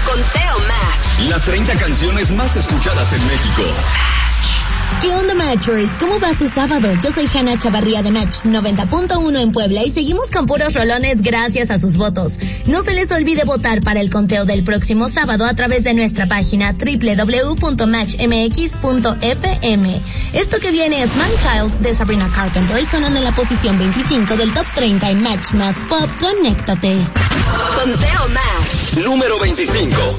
Conteo Match. Las 30 canciones más escuchadas en México. ¿Qué onda, Matchers? ¿Cómo va su sábado? Yo soy Hanna Chavarría de Match 90.1 en Puebla y seguimos con puros rolones gracias a sus votos. No se les olvide votar para el conteo del próximo sábado a través de nuestra página www.matchmx.fm. Esto que viene es My Child de Sabrina Carpenter, sonando en la posición 25 del Top 30 en Match Más Pop. Conéctate. Conteo Match. Número 25.